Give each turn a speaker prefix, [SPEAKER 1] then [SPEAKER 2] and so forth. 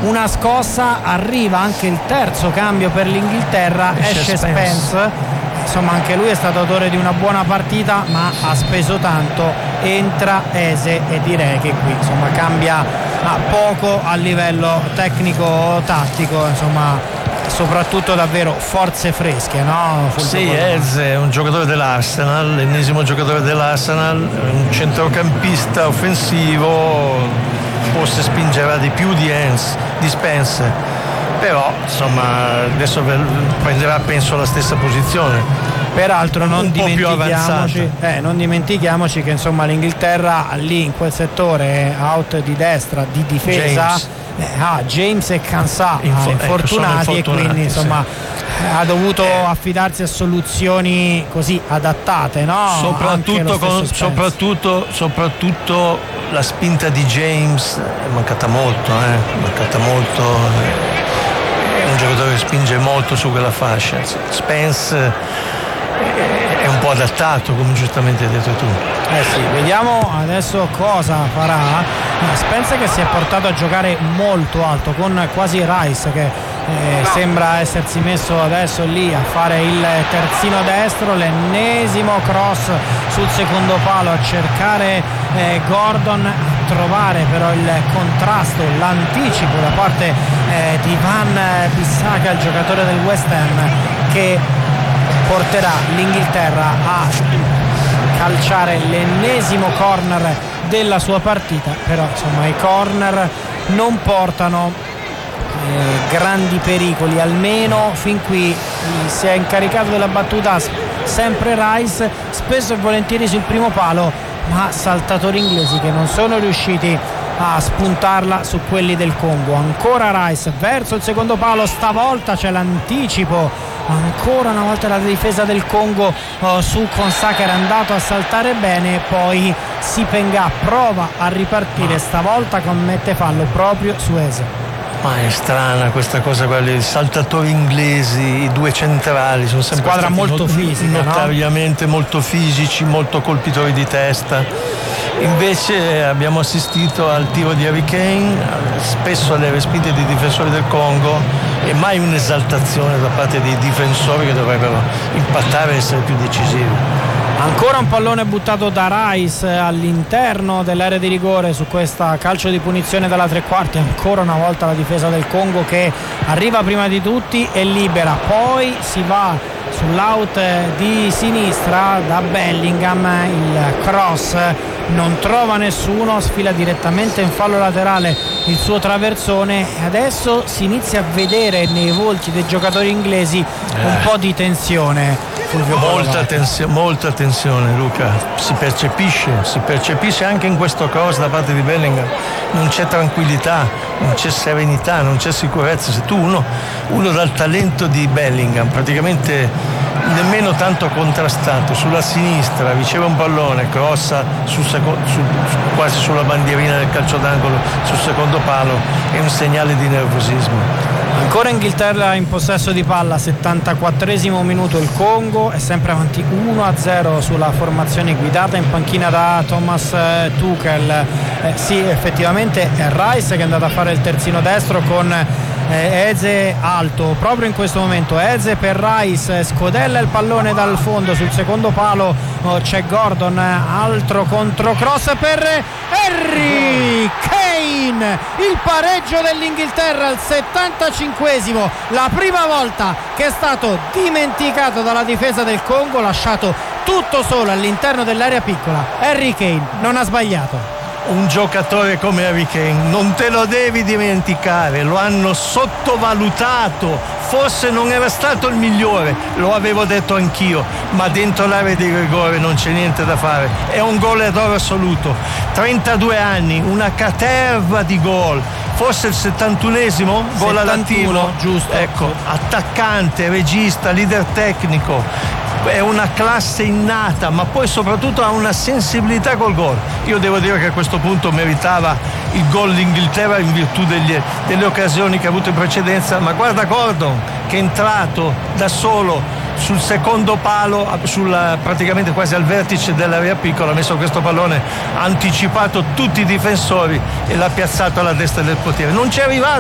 [SPEAKER 1] una scossa, arriva anche il terzo cambio per l'Inghilterra, esce Spence. Insomma, anche lui è stato autore di una buona partita, ma ha speso tanto. Entra Eze e direi che qui insomma cambia poco a livello tecnico-tattico, insomma, soprattutto davvero forze fresche, no?
[SPEAKER 2] Sì, Eze è un giocatore dell'Arsenal, l'ennesimo giocatore dell'Arsenal, un centrocampista offensivo, forse spingerà di più di Spence, però insomma adesso prenderà penso la stessa posizione.
[SPEAKER 1] Peraltro non dimentichiamoci che insomma l'Inghilterra lì in quel settore out di destra di difesa James e Kansah infortunati, e quindi insomma ha dovuto affidarsi a soluzioni così adattate, no?
[SPEAKER 2] Soprattutto la spinta di James è mancata molto, è un giocatore che spinge molto su quella fascia. Spence è un po' adattato, come giustamente hai detto tu.
[SPEAKER 1] Sì, vediamo adesso cosa farà Spence, che si è portato a giocare molto alto con quasi Rice che sembra essersi messo adesso lì a fare il terzino destro, l'ennesimo cross sul secondo palo a cercare Gordon, a trovare però il contrasto, l'anticipo da parte di Van Bissaka, il giocatore del West Ham, che porterà l'Inghilterra a calciare l'ennesimo corner della sua partita. Però insomma i corner non portano grandi pericoli, almeno fin qui si è incaricato della battuta sempre Rice, spesso e volentieri sul primo palo, ma saltatori inglesi che non sono riusciti a spuntarla su quelli del Congo. Ancora Rice verso il secondo palo, stavolta c'è l'anticipo, ancora una volta la difesa del Congo su Konsa, che era andato a saltare bene, poi Sipenga prova a ripartire, stavolta commette fallo proprio su Eze.
[SPEAKER 2] Ma è strana questa cosa, quelli saltatori inglesi, i due centrali sono sempre
[SPEAKER 1] squadra molto fisica,
[SPEAKER 2] notoriamente, no? Molto fisici, molto colpitori di testa. Invece abbiamo assistito al tiro di Harry Kane, spesso alle respinte dei difensori del Congo, e mai un'esaltazione da parte dei difensori che dovrebbero impattare e essere più decisivi.
[SPEAKER 1] Ancora un pallone buttato da Rice all'interno dell'area di rigore su questa calcio di punizione dalla tre quarti. Ancora una volta la difesa del Congo che arriva prima di tutti e libera, poi si va sull'out di sinistra da Bellingham, il cross non trova nessuno, sfila direttamente in fallo laterale il suo traversone, e adesso si inizia a vedere nei volti dei giocatori inglesi un po' di tensione.
[SPEAKER 2] Molta tensione, Luca, si percepisce anche in questo cross da parte di Bellingham. Non c'è tranquillità, non c'è serenità, non c'è sicurezza. Se tu uno dal talento di Bellingham, praticamente nemmeno tanto contrastato, sulla sinistra riceve un pallone, crossa quasi sulla bandierina del calcio d'angolo sul secondo palo, è un segnale di nervosismo.
[SPEAKER 1] Ancora Inghilterra in possesso di palla, 74esimo minuto, il Congo è sempre avanti 1-0 sulla formazione guidata in panchina da Thomas Tuchel. Sì, effettivamente è Rice che è andato a fare il terzino destro con Eze alto proprio in questo momento. Eze per Rice, scodella il pallone dal fondo, sul secondo palo c'è Gordon, altro controcross per Harry Kane, il pareggio dell'Inghilterra al 75esimo, la prima volta che è stato dimenticato dalla difesa del Congo, lasciato tutto solo all'interno dell'area piccola. Harry Kane non ha sbagliato.
[SPEAKER 2] Un giocatore come Harry Kane non te lo devi dimenticare, lo hanno sottovalutato, forse non era stato il migliore, lo avevo detto anch'io, ma dentro l'area di rigore non c'è niente da fare, è un goleador assoluto, 32 anni, una caterva di gol, forse il 71esimo gol all'attivo,
[SPEAKER 1] giusto,
[SPEAKER 2] ecco, attaccante, regista, leader tecnico, è una classe innata, ma poi soprattutto ha una sensibilità col gol. Io devo dire che a questo punto meritava il gol l'Inghilterra in virtù delle occasioni che ha avuto in precedenza, ma guarda Gordon che è entrato da solo sul secondo palo, praticamente quasi al vertice dell'area piccola, ha messo questo pallone, ha anticipato tutti i difensori e l'ha piazzato alla destra del portiere. Non ci è arrivato